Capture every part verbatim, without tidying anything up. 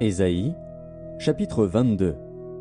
Ésaïe, chapitre vingt-deux.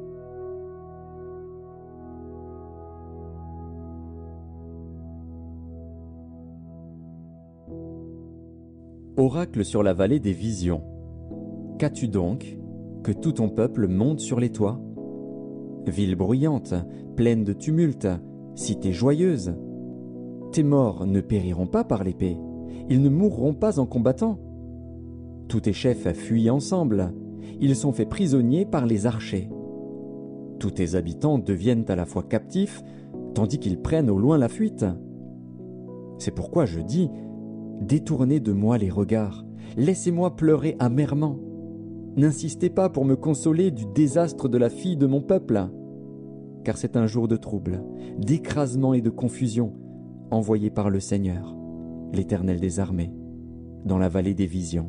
Oracle sur la vallée des visions. Qu'as-tu donc, que tout ton peuple monte sur les toits? Ville bruyante, pleine de tumulte, cité joyeuse. Tes morts ne périront pas par l'épée, ils ne mourront pas en combattant. Tous tes chefs fuient ensemble, ils sont faits prisonniers par les archers. Tous tes habitants deviennent à la fois captifs, tandis qu'ils prennent au loin la fuite. C'est pourquoi je dis, détournez de moi les regards, laissez-moi pleurer amèrement. N'insistez pas pour me consoler du désastre de la fille de mon peuple, car c'est un jour de trouble, d'écrasement et de confusion, envoyé par le Seigneur, l'Éternel des armées, dans la vallée des visions.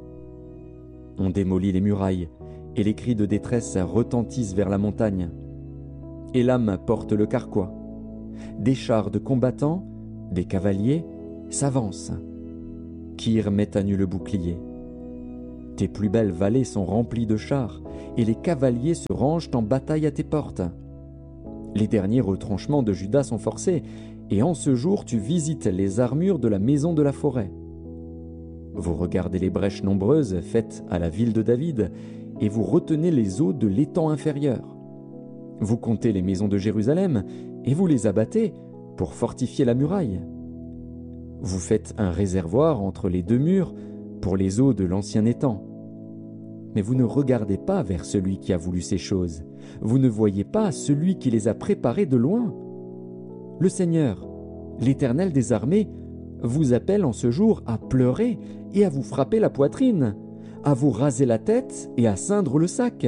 On démolit les murailles, et les cris de détresse retentissent vers la montagne. Élam porte le carquois. Des chars de combattants, des cavaliers, s'avancent. Kir met à nu le bouclier. Tes plus belles vallées sont remplies de chars, et les cavaliers se rangent en bataille à tes portes. Les derniers retranchements de Juda sont forcés, et en ce jour tu visites les armures de la maison de la forêt. Vous regardez les brèches nombreuses faites à la ville de David, et vous retenez les eaux de l'étang inférieur. Vous comptez les maisons de Jérusalem, et vous les abattez pour fortifier la muraille. Vous faites un réservoir entre les deux murs pour les eaux de l'ancien étang. Mais vous ne regardez pas vers celui qui a voulu ces choses. Vous ne voyez pas celui qui les a préparées de loin. Le Seigneur, l'Éternel des armées, vous appelle en ce jour à pleurer et à vous frapper la poitrine, à vous raser la tête et à ceindre le sac.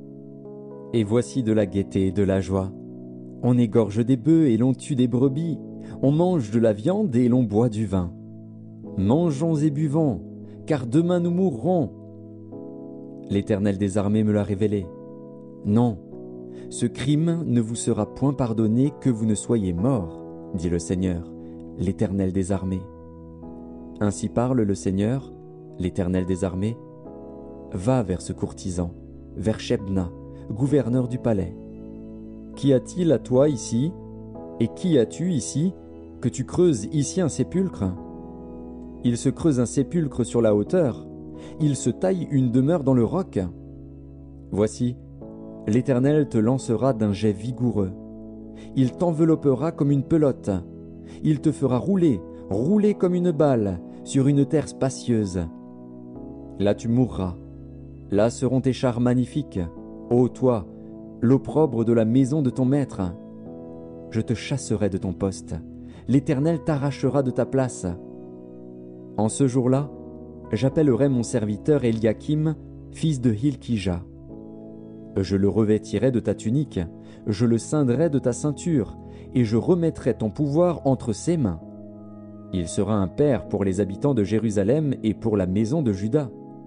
Et voici de la gaieté et de la joie. On égorge des bœufs et l'on tue des brebis. On mange de la viande et l'on boit du vin. Mangeons et buvons, car demain nous mourrons. L'Éternel des armées me l'a révélé. Non, ce crime ne vous sera point pardonné que vous ne soyez morts, dit le Seigneur, l'Éternel des armées. Ainsi parle le Seigneur, l'Éternel des armées. Va vers ce courtisan, vers Shebna, gouverneur du palais. Qu'y a-t-il à toi ici, et qui as-tu ici, que tu creuses ici un sépulcre? Il se creuse un sépulcre sur la hauteur, il se taille une demeure dans le roc. Voici, l'Éternel te lancera d'un jet vigoureux. Il t'enveloppera comme une pelote. Il te fera rouler, rouler comme une balle, sur une terre spacieuse. Là tu mourras. Là seront tes chars magnifiques, ô toi, l'opprobre de la maison de ton maître. Je te chasserai de ton poste. L'Éternel t'arrachera de ta place. En ce jour-là, j'appellerai mon serviteur Eliakim, fils de Hilkija. Je le revêtirai de ta tunique, je le ceindrai de ta ceinture, et je remettrai ton pouvoir entre ses mains. Il sera un père pour les habitants de Jérusalem et pour la maison de Juda.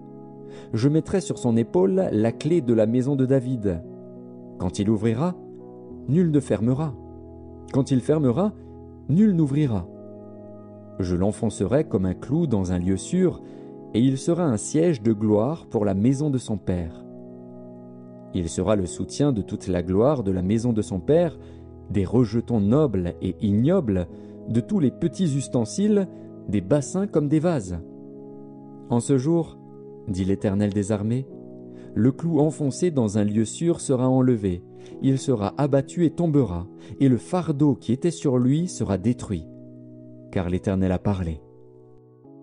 Je mettrai sur son épaule la clé de la maison de David. Quand il ouvrira, nul ne fermera. Quand il fermera, nul n'ouvrira. Je l'enfoncerai comme un clou dans un lieu sûr, et il sera un siège de gloire pour la maison de son père. Il sera le soutien de toute la gloire de la maison de son père, des rejetons nobles et ignobles, de tous les petits ustensiles, des bassins comme des vases. En ce jour, dit l'Éternel des armées, le clou enfoncé dans un lieu sûr sera enlevé, il sera abattu et tombera, et le fardeau qui était sur lui sera détruit, car l'Éternel a parlé.